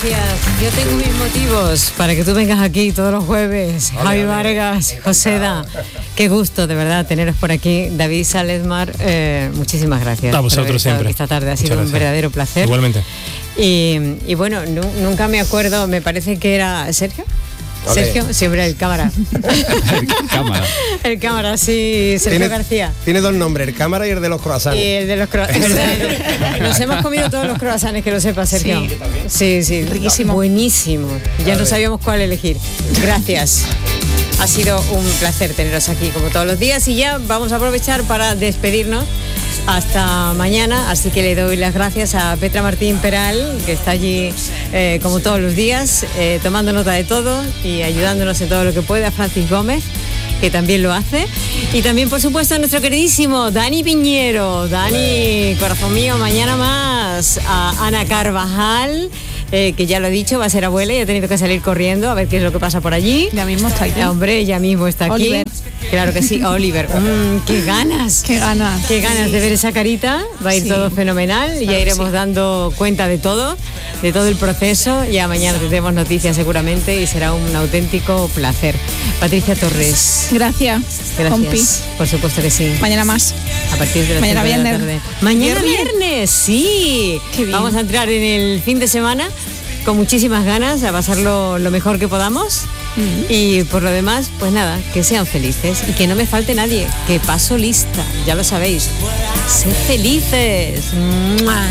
gracias. Yo tengo mis motivos para que tú vengas aquí todos los jueves. Javi Vargas, Joseda, qué gusto de verdad teneros por aquí. David Salesmar, muchísimas gracias. A vosotros siempre. Esta tarde ha sido un verdadero placer. Igualmente. Y bueno, nunca me acuerdo, me parece que era Sergio. Sergio, siempre el cámara. El cámara, sí, Sergio García. Tiene dos nombres, el cámara y el de los croissants. Y el de los croissants. Nos hemos comido todos los croissants, que lo sepa, Sergio. Sí, riquísimo. Buenísimo. Ya no sabíamos cuál elegir. Gracias. Ha sido un placer teneros aquí como todos los días y ya vamos a aprovechar para despedirnos hasta mañana, así que le doy las gracias a Petra Martín Peral, que está allí como todos los días, tomando nota de todo y ayudándonos en todo lo que puede, a Francis Gómez, que también lo hace, y también por supuesto a nuestro queridísimo Dani Piñero. Dani, corazón mío, mañana más. A Ana Carvajal, que ya lo he dicho, va a ser abuela y ha tenido que salir corriendo a ver qué es lo que pasa por allí. Ya mismo está aquí. Hombre, ya mismo está aquí. Oliver. Claro que sí, Oliver. ¡Qué ganas! ¡Qué ganas! ¡Qué ganas de ver esa carita! Va a ir todo fenomenal. Claro, ya iremos dando cuenta de todo el proceso. Ya mañana tendremos noticias seguramente y será un auténtico placer. Patricia Torres. Gracias. Compi. Por supuesto que sí. Mañana más. A partir de las mañana 5 de la viernes. tarde. Mañana viernes, sí. Qué bien. Vamos a entrar en el fin de semana con muchísimas ganas, a pasarlo lo mejor que podamos. Y por lo demás, pues nada, que sean felices y que no me falte nadie, que paso lista, ya lo sabéis. Sed felices. ¡Mua!